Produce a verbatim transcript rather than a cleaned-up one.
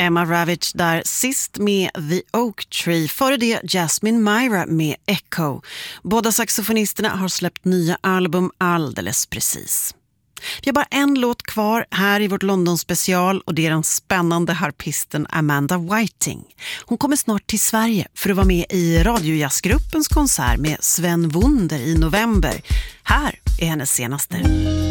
Emma Ravitch där sist med The Oak Tree, före det Jasmine Myra med Echo. Båda saxofonisterna har släppt nya album alldeles precis. Vi har bara en låt kvar här i vårt London-special och det är den spännande harpisten Amanda Whiting. Hon kommer snart till Sverige för att vara med i radiojazzgruppens konsert med Sven Wunder i november. Här är hennes senaste.